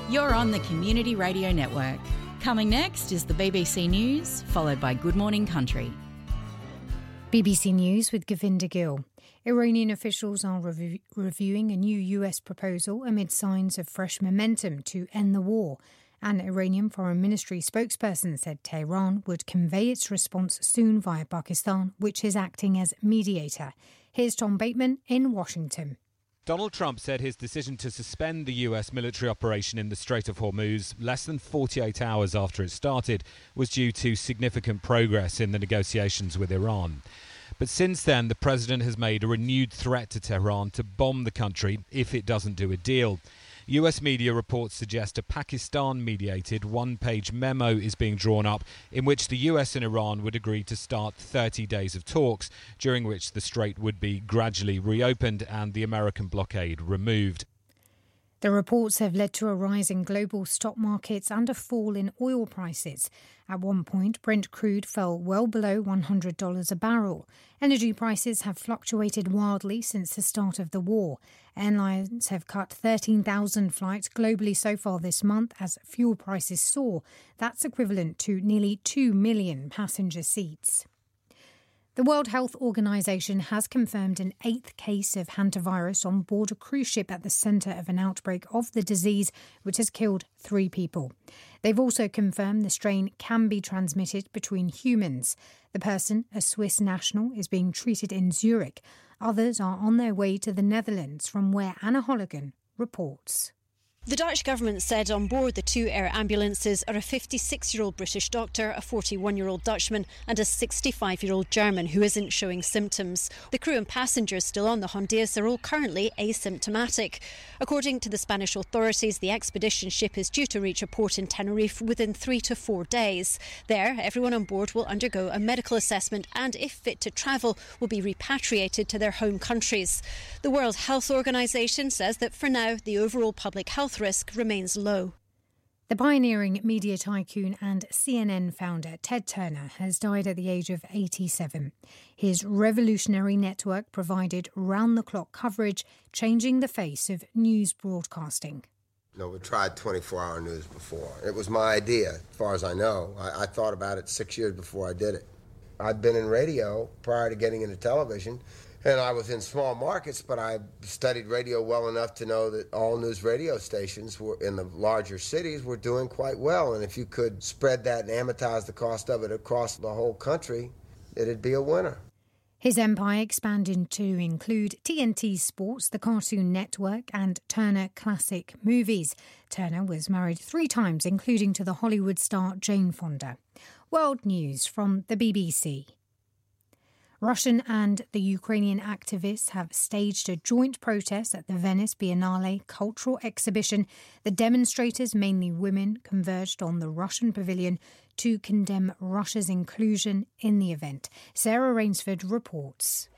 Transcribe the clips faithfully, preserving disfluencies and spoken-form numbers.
You're on the Community Radio Network. Coming next is the B B C News, followed by Good Morning Country. B B C News with Govinda Gill. Iranian officials are rev- reviewing a new U S proposal amid signs of fresh momentum to end the war. An Iranian Foreign Ministry spokesperson said Tehran would convey its response soon via Pakistan, which is acting as mediator. Here's Tom Bateman in Washington. Donald Trump said his decision to suspend the U S military operation in the Strait of Hormuz less than forty-eight hours after it started was due to significant progress in the negotiations with Iran. But since then, the president has made a renewed threat to Tehran to bomb the country if it doesn't do a deal. U S media reports suggest a Pakistan-mediated one-page memo is being drawn up in which the U S and Iran would agree to start thirty days of talks, during which the strait would be gradually reopened and the American blockade removed. The reports have led to a rise in global stock markets and a fall in oil prices. At one point, Brent crude fell well below one hundred dollars a barrel. Energy prices have fluctuated wildly since the start of the war. Airlines have cut thirteen thousand flights globally so far this month as fuel prices soar. That's equivalent to nearly two million passenger seats. The World Health Organization has confirmed an eighth case of hantavirus on board a cruise ship at the centre of an outbreak of the disease, which has killed three people. They've also confirmed the strain can be transmitted between humans. The person, a Swiss national, is being treated in Zurich. Others are on their way to the Netherlands, from where Anna Holligan reports. The Dutch government said on board the two air ambulances are a fifty-six-year-old British doctor, a forty-one-year-old Dutchman and a sixty-five-year-old German who isn't showing symptoms. The crew and passengers still on the Hondias are all currently asymptomatic. According to the Spanish authorities, the expedition ship is due to reach a port in Tenerife within three to four days. There, everyone on board will undergo a medical assessment and, if fit to travel, will be repatriated to their home countries. The World Health Organization says that for now, the overall public health risk remains low. The pioneering media tycoon and C N N founder Ted Turner has died at the age of eighty-seven. His revolutionary network provided round-the-clock coverage, changing the face of news broadcasting. No, we tried twenty-four hour news before. It was my idea, as far as I know. I, I thought about it six years before I did it. I'd been in radio prior to getting into television, and I was in small markets, but I studied radio well enough to know that all news radio stations were in the larger cities were doing quite well. And if you could spread that and amortize the cost of it across the whole country, it'd be a winner. His empire expanded to include T N T Sports, the Cartoon Network, and Turner Classic Movies. Turner was married three times, including to the Hollywood star Jane Fonda. World News from the B B C. Russian and the Ukrainian activists have staged a joint protest at the Venice Biennale cultural exhibition. The demonstrators, mainly women, converged on the Russian pavilion to condemn Russia's inclusion in the event. Sarah Rainsford reports.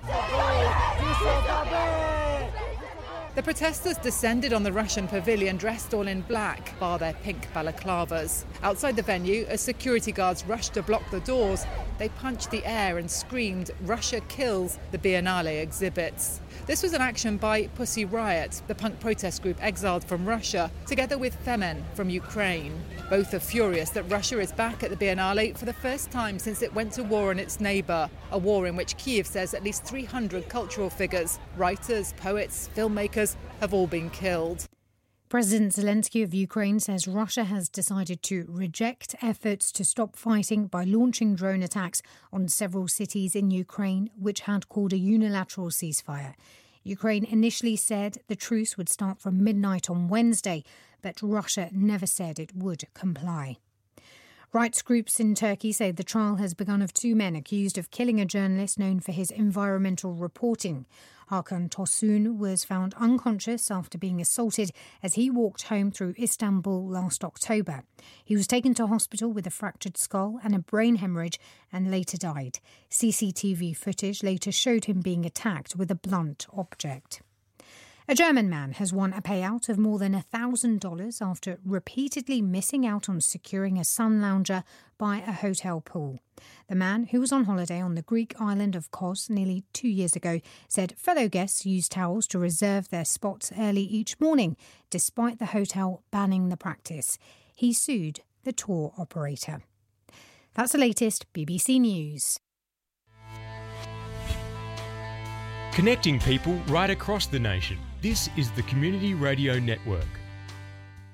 The protesters descended on the Russian pavilion dressed all in black, bar their pink balaclavas. Outside the venue, as security guards rushed to block the doors, they punched the air and screamed, "Russia kills," the Biennale exhibits. This was an action by Pussy Riot, the punk protest group exiled from Russia, together with Femen from Ukraine. Both are furious that Russia is back at the Biennale for the first time since it went to war on its neighbour, a war in which Kyiv says at least three hundred cultural figures, writers, poets, filmmakers, have all been killed. President Zelensky of Ukraine says Russia has decided to reject efforts to stop fighting by launching drone attacks on several cities in Ukraine, which had called a unilateral ceasefire. Ukraine initially said the truce would start from midnight on Wednesday, but Russia never said it would comply. Rights groups in Turkey say the trial has begun of two men accused of killing a journalist known for his environmental reporting. Hakan Tosun was found unconscious after being assaulted as he walked home through Istanbul last October. He was taken to hospital with a fractured skull and a brain hemorrhage and later died. C C T V footage later showed him being attacked with a blunt object. A German man has won a payout of more than one thousand dollars after repeatedly missing out on securing a sun lounger by a hotel pool. The man, who was on holiday on the Greek island of Kos nearly two years ago, said fellow guests used towels to reserve their spots early each morning, despite the hotel banning the practice. He sued the tour operator. That's the latest B B C News. Connecting people right across the nation. This is the Community Radio Network.